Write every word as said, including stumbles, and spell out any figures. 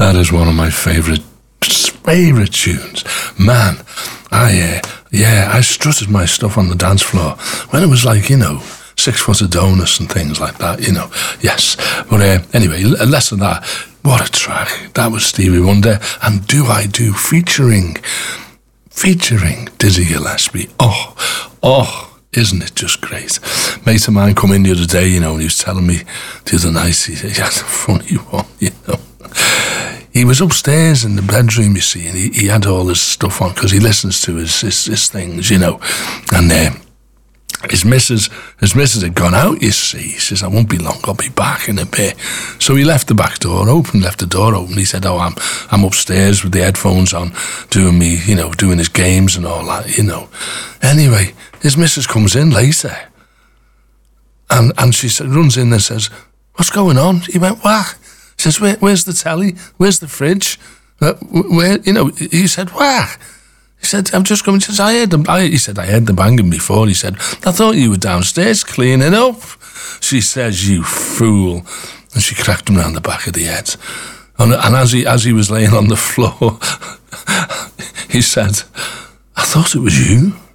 That is one of my favourite favourite tunes. Man, I, uh, yeah, I strutted my stuff on the dance floor when it was like, you know, Six Foot Adonis and things like that, you know. Yes. But uh, anyway, less of that. What a track. That was Stevie Wonder. And Do I Do featuring, featuring Dizzy Gillespie. Oh, oh, isn't it just great? Mate of mine come in the other day, you know, and he was telling me the other night, he said, he had a funny one, you know. He was upstairs in the bedroom, you see, and he, he had all his stuff on because he listens to his, his, his things, you know. And uh, his missus, his missus had gone out, you see. He says, I won't be long, I'll be back in a bit. So he left the back door open, left the door open. He said, oh, I'm I'm upstairs with the headphones on, doing me, you know, doing his games and all that, you know. Anyway, his missus comes in later. And and she said, runs in and says, what's going on? He went, what? He says, Where, where's the telly? Where's the fridge? Uh, where, you know, he said, what? He said, I'm just coming. He says, I heard them. I, he said, I heard the banging before. He said, I thought you were downstairs cleaning up. She says, you fool. And she cracked him round the back of the head. And, and as he as he was laying on the floor, he said, I thought it was you.